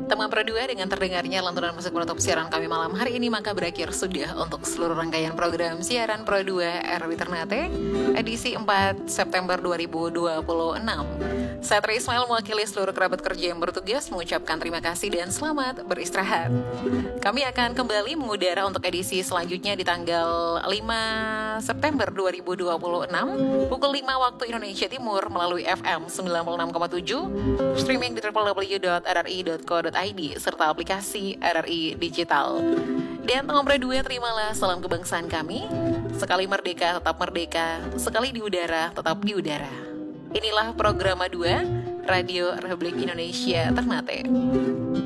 Teman Pro 2 dengan terdengarnya lantunan musik penutup siaran kami malam hari ini maka berakhir sudah untuk seluruh rangkaian program siaran Pro 2 RW Ternate edisi 4 September 2026. Saya Tri Ismail mewakili seluruh kerabat kerja yang bertugas mengucapkan terima kasih dan selamat beristirahat. Kami akan kembali mengudara untuk edisi selanjutnya di tanggal 5 September 2026 pukul 5 waktu Indonesia Timur melalui FM 96,7, streaming di www.rri.co.id serta aplikasi RRI Digital. Dan Teman Pro 2, terimalah salam kebangsaan kami. Sekali merdeka tetap merdeka, sekali di udara tetap di udara. Inilah program 2 Radio Republik Indonesia Ternate.